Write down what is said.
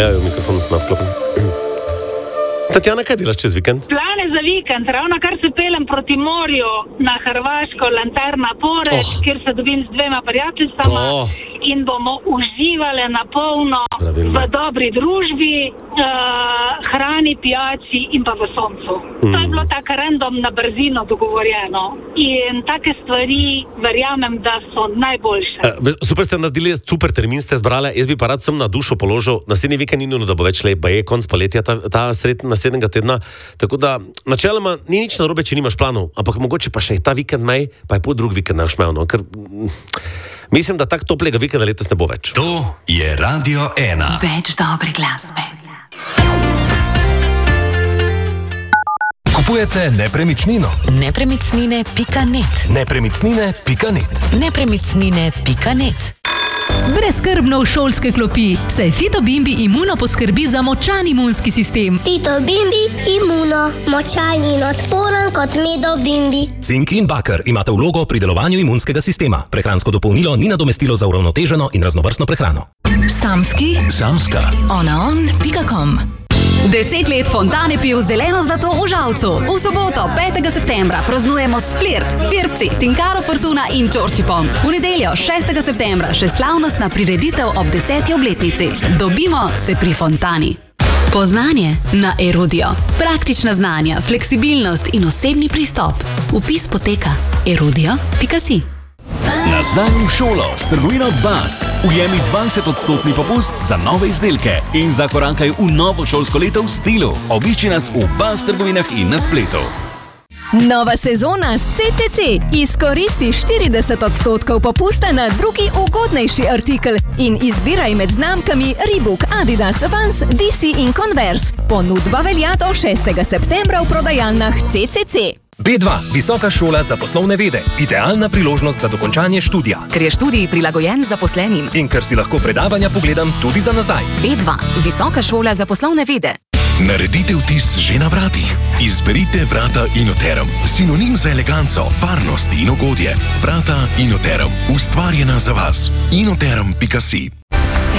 Ja, mikrofon sem odklopen. Tatjana, kaj delaš čez vikend? Plane za vikend, ravno kar se pelem proti morju na Hrvaško, Lanterna Poreć, kjer se dobim z 2 prijateljicama in bomo uživali na polno v dobri družbi, hrani, pijači in pa v soncu. To je bilo tako random na brzino dogovorjeno in take stvari verjamem, da so najboljše. Super ste naredili, super termin ste zbrali, jaz bi pa rad sem na dušo položil, naslednji vikend ni da bo več lep, je konc poletja ta naslednjega tedna, tako da načeloma ni nič narobe, če nimaš planov, ampak mogoče pa še ta vikend maj, pa je pol drug vikend naš imel, ker mislim, da tak toplega vikenda letos ne bo več. To je Radio 1. Več dobre glasbe. Kupujete nepremičnino? Nepremičnine.net. Nepremičnine.net. Nepremičnine.net. Brezskrbno v šolske klopi, saj Fitobimbi Imuno poskrbi za močan imunski sistem. Fitobimbi Imuno, močan in odporen kot Medobimbi. Cink in baker imate vlogo pri delovanju imunskega sistema. Prehransko dopolnilo ni nadomestilo za uravnoteženo in raznovrstno prehrano. Samska. onaon.com. 10 let Fontane pil zeleno zlato v Žalcu. V soboto, 5. septembra, praznujemo s Flirt, Firpci, Tinkaro Fortuna in Čorčipom. V nedeljo, 6. septembra, še slavnostna prireditev ob 10. obletnici. Dobimo se pri Fontani. Poznanje na Erudio. Praktična znanja, fleksibilnost in osebni pristop. Vpis poteka erudio.si. Nazaj v šolo s trgovino Bas. Ujemi 20% popust za nove izdelke in zakorankaj v novo šolsko leto v stilu. Obišči nas v Bas trgovinah in na spletu. Nova sezona s CCC. Izkoristi 40% popusta na drugi ugodnejši artikel in izbiraj med znamkami Reebok, Adidas, Vans, DC in Converse. Ponudba velja do 6. septembra v prodajalnah CCC. B2, visoka šola za poslovne vede. Idealna priložnost za dokončanje študija. Ker je študij prilagojen zaposlenim. In ker si lahko predavanja pogledam tudi za nazaj. B2, visoka šola za poslovne vede. Naredite vtis že na vratih. Izberite vrata Inoterum. Sinonim za eleganco, varnost in ugodje. Vrata Inoterum. Ustvarjena za vas. Inoterum.si